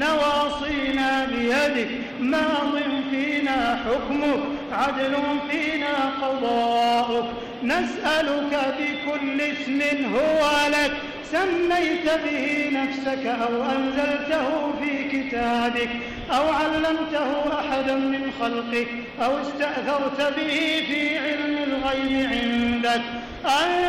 نواصينا بيدك ماض فينا حكمك عدل فينا قضاؤك نسألك بكل اسم هو لك سميت به نفسك أو أنزلته في كتابك أو علمته أحدا من خلقك أو استأثرت به في علم الغيب عندك أن